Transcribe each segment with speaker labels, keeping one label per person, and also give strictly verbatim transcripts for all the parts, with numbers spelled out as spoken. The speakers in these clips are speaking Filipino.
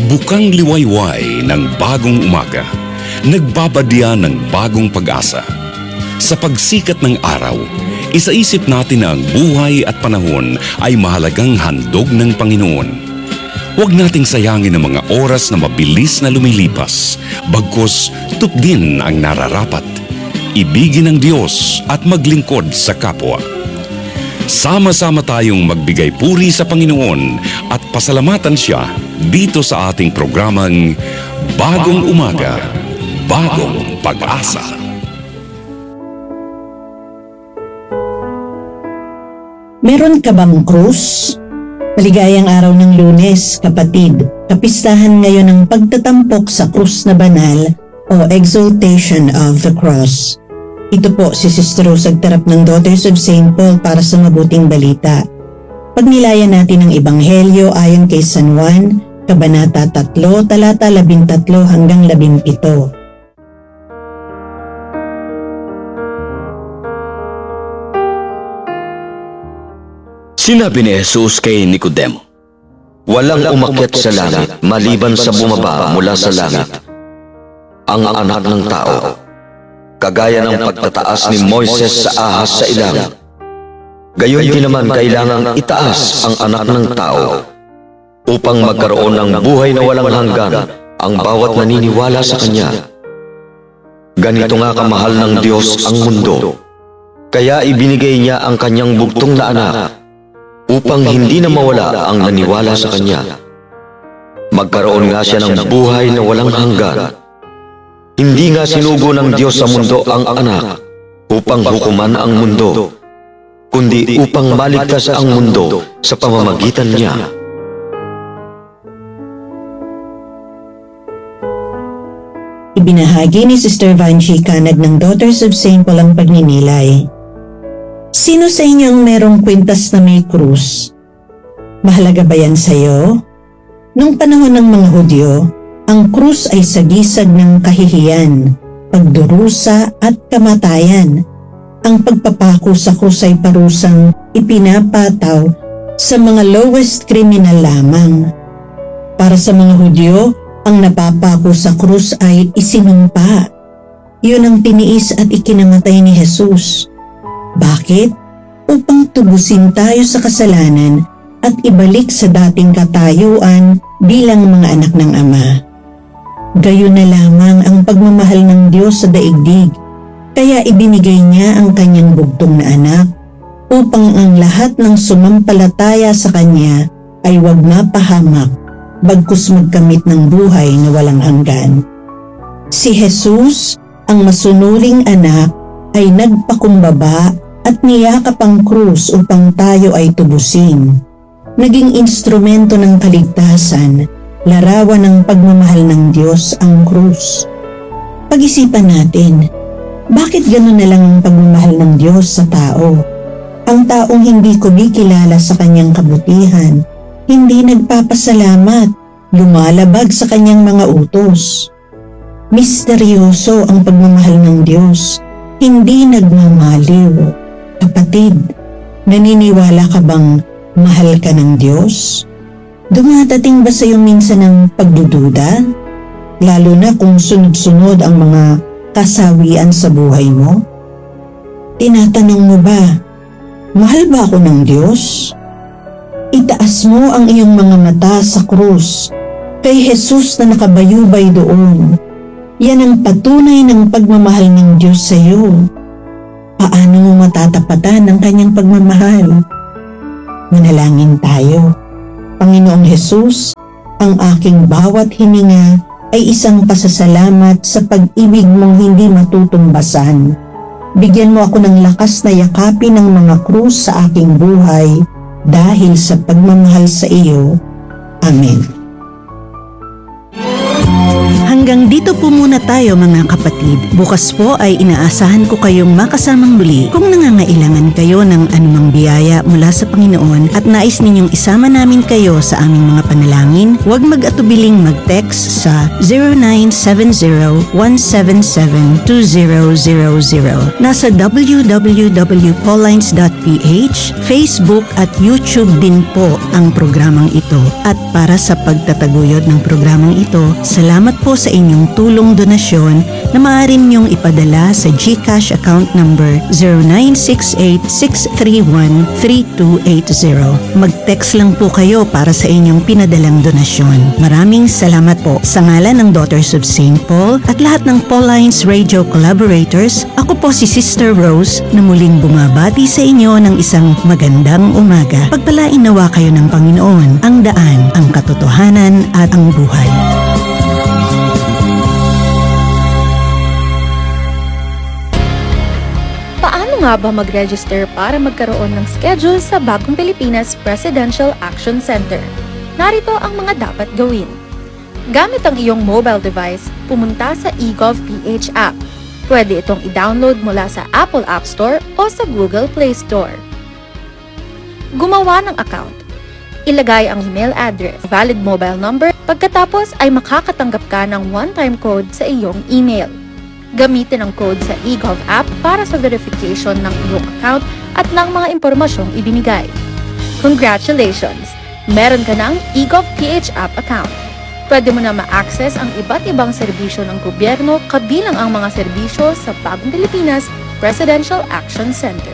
Speaker 1: Bukang liwayway ng bagong umaga, nagbabadya ng bagong pag-asa. Sa pagsikat ng araw, isaisip natin na ang buhay at panahon ay mahalagang handog ng Panginoon. Huwag nating sayangin ang mga oras na mabilis na lumilipas, bagkus tupdin ang nararapat. Ibigin ang Diyos at maglingkod sa kapwa. Sama-sama tayong magbigay puri sa Panginoon at pasalamatan Siya dito sa ating programang Bagong Umaga, Bagong Pag-asa.
Speaker 2: Meron ka bang krus? Maligayang araw ng Lunes, kapatid. Kapistahan ngayon ang pagtatampok sa krus na banal o Exaltation of the Cross. Ito po si Sister Rose Agtarap ng Daughters of Saint Paul para sa mabuting balita. Pagnilayan natin ang Ebanghelyo ayon kay San Juan, Kabanata three, talata labintatlo hanggang labimpito.
Speaker 3: Sinabi ni Jesus kay Nicodemo, "Walang umakyat sa langit maliban sa bumaba mula sa langit, ang anak ng tao, kagaya ng pagtataas ni Moises sa ahas sa ilang. Gayon din naman kailangang itaas ang anak ng tao upang magkaroon ng buhay na walang hanggan ang bawat naniniwala sa Kanya. Ganito nga kamahal ng Diyos ang mundo, kaya ibinigay Niya ang Kanyang bugtong na anak upang hindi na mawala ang naniwala sa Kanya. Magkaroon nga siya ng buhay na walang hanggan. Hindi nga sinugo ng Diyos sa mundo ang anak upang hukuman ang mundo, kundi upang maligtas ang mundo sa pamamagitan niya."
Speaker 2: Ibinahagi ni Sister Vanchi Canag ng Daughters of Saint Paul ang pagninilay. Sino sa inyo ang merong kwintas na may krus? Mahalaga ba yan sa'yo? Nung panahon ng mga Hudyo, ang krus ay sagisag ng kahihiyan, pagdurusa at kamatayan. Ang pagpapako sa krus ay parusang ipinapataw sa mga lowest criminal lamang. Para sa mga Hudyo, ang napapako sa krus ay isinumpa. Yun ang tiniis at ikinamatay ni Jesus. Bakit? Upang tubusin tayo sa kasalanan at ibalik sa dating katayuan bilang mga anak ng Ama. Gayon na lamang ang pagmamahal ng Diyos sa daigdig, kaya ibinigay Niya ang Kanyang bugtong na anak upang ang lahat ng sumampalataya sa Kanya ay huwag mapahamak, bagkus magkamit ng buhay na walang hanggan. Si Jesus, ang masunuring anak, ay nagpakumbaba at niyakap ang krus upang tayo ay tubusin. Naging instrumento ng kaligtasan, larawan ng pagmamahal ng Diyos ang krus. Pag-isipan natin, bakit gano'n na lang ang pagmamahal ng Diyos sa tao? Ang taong hindi kumikilala sa Kanyang kabutihan, hindi nagpapasalamat, lumalabag sa Kanyang mga utos. Misteryoso ang pagmamahal ng Diyos, hindi nagmamaliw. Kapatid, naniniwala ka bang mahal ka ng Diyos? Dumadating ba sa iyo minsan ng pagdududa? Lalo na kung sunod-sunod ang mga kasawian sa buhay mo? Tinatanong mo ba, mahal ba ako ng Diyos? Itaas mo ang iyong mga mata sa krus, kay Jesus na nakabayubay doon. Yan ang patunay ng pagmamahal ng Diyos sa iyo. Paano mo matatapatan ang Kanyang pagmamahal? Manalangin tayo. Panginoong Jesus, ang aking bawat hininga ay isang pasasalamat sa pag-ibig mong hindi matutumbasan. Bigyan mo ako ng lakas na yakapin ang mga krus sa aking buhay dahil sa pagmamahal sa iyo. Amen. Hanggang dito po muna tayo mga kapatid. Bukas po ay inaasahan ko kayong makasamang muli kung nangangailangan kayo ng anumang biyaya mula sa Panginoon at nais ninyong isama namin kayo sa aming mga panalangin. Huwag mag-atubiling mag-text sa zero nine seven zero one seven seven two zero zero zero. Nasa w w w dot paullines dot p h, Facebook at YouTube din po ang programang ito. At para sa pagtataguyod ng programang ito, salamat po sa inyong tulong donasyon na maaari niyong ipadala sa GCash account number zero nine six eight six three one three two eight zero. Mag-text lang po kayo para sa inyong pinadalang donasyon. Maraming salamat po. Sa ngalan ng Daughters of Saint Paul at lahat ng Paullines Radio collaborators, ako po si Sister Rose na muling bumabati sa inyo ng isang magandang umaga. Pagpalain nawa kayo ng Panginoon, ang daan, ang katotohanan at ang buhay.
Speaker 4: Paano nga ba mag-register para magkaroon ng schedule sa Bagong Pilipinas Presidential Action Center? Narito ang mga dapat gawin. Gamit ang iyong mobile device, pumunta sa eGovPH app. Pwede itong i-download mula sa Apple App Store o sa Google Play Store. Gumawa ng account. Ilagay ang email address, valid mobile number, pagkatapos ay makakatanggap ka ng one-time code sa iyong email. Gamitin ang code sa eGov app para sa verification ng iyong account at ng mga impormasyong ibinigay. Congratulations! Meron ka ng eGovPH app account. Pwede mo na ma-access ang iba't ibang serbisyo ng gobyerno kabilang ang mga serbisyo sa Bagong Pilipinas Presidential Action Center.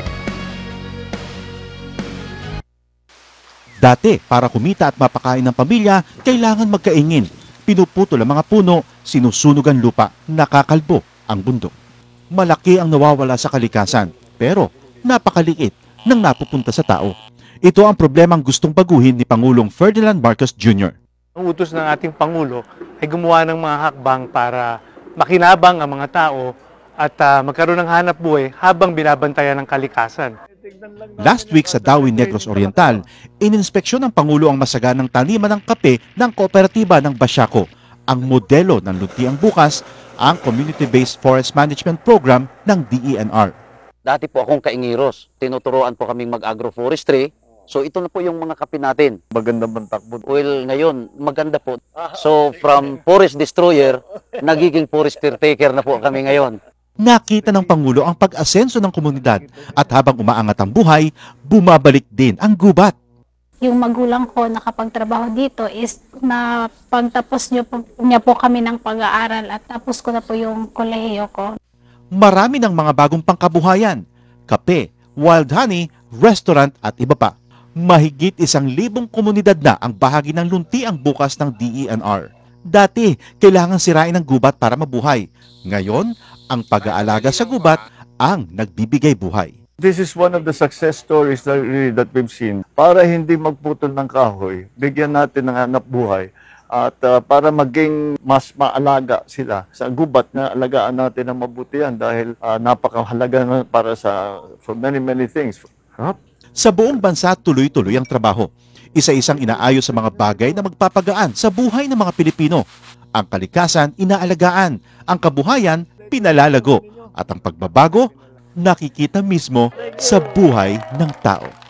Speaker 5: Dati, para kumita at mapakain ng pamilya, kailangan magkaingin. Pinuputol ang mga puno, sinusunog ang lupa, nakakalbo ang bundok. Malaki ang nawawala sa kalikasan, pero napakaliit ng napupunta sa tao. Ito ang problemang gustong baguhin ni Pangulong Ferdinand Marcos Junior
Speaker 6: Ang utos ng ating Pangulo ay gumawa ng mga hakbang para makinabang ang mga tao at uh, magkaroon ng hanap buhay habang binabantayan ng kalikasan.
Speaker 5: Last week sa Dawi Negros Oriental, ininspeksyon ng Pangulo ang masaganang taniman ng kape ng kooperatiba ng Basiaco. Ang modelo ng Luntiang Bukas, ang Community-Based Forest Management Program ng D E N R.
Speaker 7: Dati po akong kaingiros. Tinuturoan po kaming mag-agroforestry. So ito na po yung mga kape natin.
Speaker 8: Maganda bang takbo?
Speaker 7: Well, ngayon, maganda po. So from forest destroyer, nagiging forest caretaker na po kami ngayon.
Speaker 5: Nakita ng Pangulo ang pag-asenso ng komunidad at habang umaangat ang buhay, bumabalik din ang gubat.
Speaker 9: Yung magulang ko nakapagtrabaho dito is na pagtapos niyo po, niya po kami ng pag-aaral at tapos ko na po yung kolehiyo ko.
Speaker 5: Marami ng mga bagong pangkabuhayan, kape, wild honey, restaurant at iba pa. Mahigit isang libong komunidad na ang bahagi ng Luntiang Bukas ng D E N R. Dati, kailangan sirain ang gubat para mabuhay. Ngayon, ang pag-aalaga sa gubat ang nagbibigay buhay.
Speaker 8: This is one of the success stories that, really, that we've seen. Para hindi magputol ng kahoy, bigyan natin ng hanap buhay. At uh, para maging mas maalaga sila sa gubat na alagaan natin ng mabuti yan dahil uh, napakahalaga na para sa for many many things. Huh?
Speaker 5: Sa buong bansa, tuloy-tuloy ang trabaho. Isa-isang inaayos sa mga bagay na magpapagaan sa buhay ng mga Pilipino. Ang kalikasan, inaalagaan. Ang kabuhayan, pinalalago. At ang pagbabago, nakikita mismo sa buhay ng tao.